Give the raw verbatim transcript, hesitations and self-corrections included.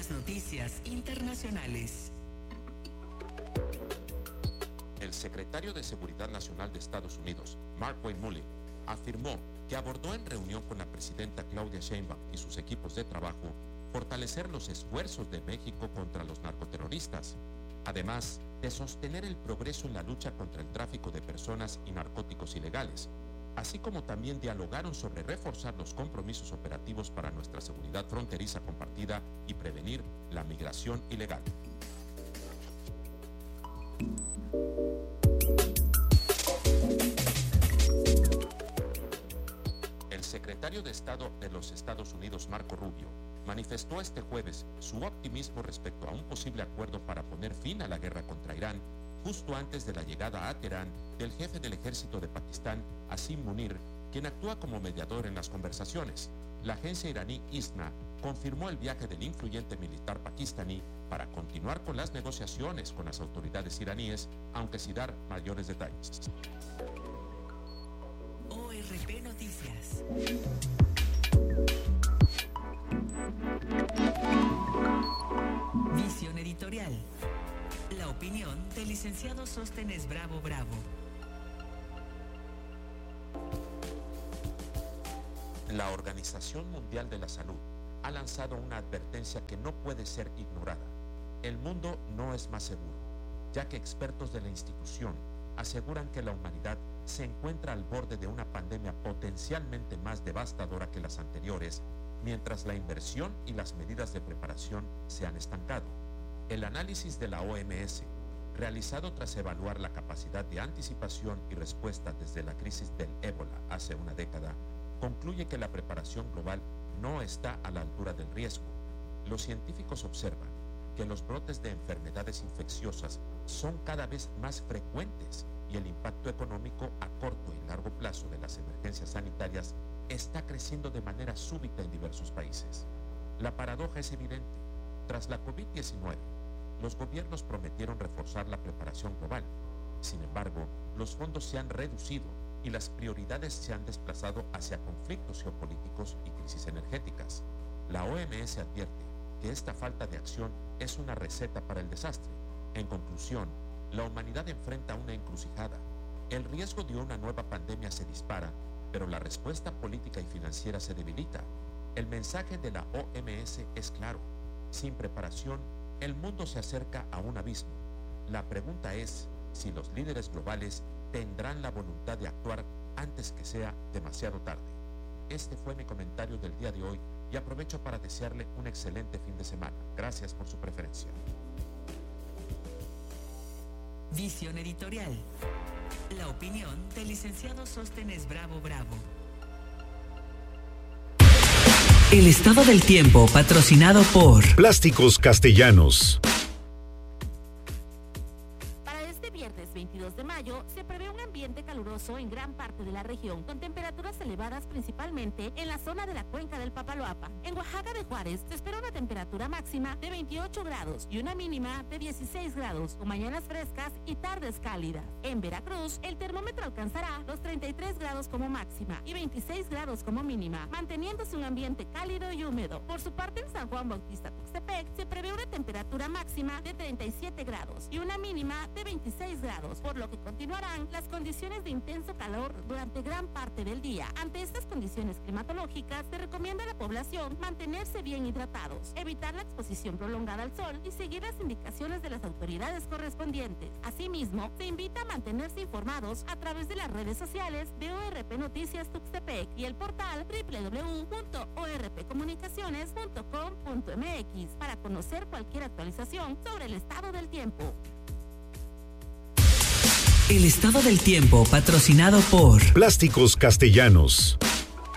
Las noticias internacionales. El secretario de Seguridad Nacional de Estados Unidos, Markwayne Mullin, afirmó que abordó en reunión con la presidenta Claudia Sheinbaum y sus equipos de trabajo fortalecer los esfuerzos de México contra los narcoterroristas, además de sostener el progreso en la lucha contra el tráfico de personas y narcóticos ilegales, así como también dialogaron sobre reforzar los compromisos operativos para nuestra seguridad fronteriza compartida y prevenir la migración ilegal. El secretario de Estado de los Estados Unidos, Marco Rubio, manifestó este jueves su optimismo respecto a un posible acuerdo para poner fin a la guerra contra Irán, justo antes de la llegada a Teherán del jefe del ejército de Pakistán, Asim Munir, quien actúa como mediador en las conversaciones. La agencia iraní ISNA confirmó el viaje del influyente militar pakistaní para continuar con las negociaciones con las autoridades iraníes, aunque sin dar mayores detalles. O R P Noticias. Visión editorial. La opinión del licenciado Sóstenes Bravo Bravo. La Organización Mundial de la Salud ha lanzado una advertencia que no puede ser ignorada. El mundo no es más seguro, ya que expertos de la institución aseguran que la humanidad se encuentra al borde de una pandemia potencialmente más devastadora que las anteriores, mientras la inversión y las medidas de preparación se han estancado. El análisis de la O M S, realizado tras evaluar la capacidad de anticipación y respuesta desde la crisis del ébola hace una década, concluye que la preparación global no está a la altura del riesgo. Los científicos observan que los brotes de enfermedades infecciosas son cada vez más frecuentes y el impacto económico a corto y largo plazo de las emergencias sanitarias está creciendo de manera súbita en diversos países. La paradoja es evidente. Tras la COVID diecinueve, los gobiernos prometieron reforzar la preparación global. Sin embargo, los fondos se han reducido y las prioridades se han desplazado hacia conflictos geopolíticos y crisis energéticas. La O M S advierte que esta falta de acción es una receta para el desastre. En conclusión, la humanidad enfrenta una encrucijada. El riesgo de una nueva pandemia se dispara, pero la respuesta política y financiera se debilita. El mensaje de la O M S es claro. Sin preparación, el mundo se acerca a un abismo. La pregunta es si los líderes globales tendrán la voluntad de actuar antes que sea demasiado tarde. Este fue mi comentario del día de hoy y aprovecho para desearle un excelente fin de semana. Gracias por su preferencia. Visión editorial. La opinión del licenciado Sóstenes Bravo Bravo. El estado del tiempo patrocinado por Plásticos Castellanos. veintidós de mayo se prevé un ambiente caluroso en gran parte de la región, con temperaturas elevadas principalmente en la zona de la cuenca del Papaloapa. En Oaxaca de Juárez se espera una temperatura máxima de veintiocho grados y una mínima de dieciséis grados, con mañanas frescas y tardes cálidas. En Veracruz, el termómetro alcanzará los treinta y tres grados como máxima y veintiséis grados como mínima, manteniéndose un ambiente cálido y húmedo. Por su parte, en San Juan Bautista Tuxtepec se prevé una temperatura máxima de treinta y siete grados y una mínima de veintiséis grados, por lo que continuarán las condiciones de intenso calor durante gran parte del día. Ante estas condiciones climatológicas, se recomienda a la población mantenerse bien hidratados, evitar la exposición prolongada al sol y seguir las indicaciones de las autoridades correspondientes. Asimismo, se invita a mantenerse informados a través de las redes sociales de O R P Noticias Tuxtepec y el portal doble u doble u doble u punto o r p comunicaciones punto com punto m x para conocer cualquier actualización sobre el estado del tiempo. El estado del tiempo patrocinado por Plásticos Castellanos.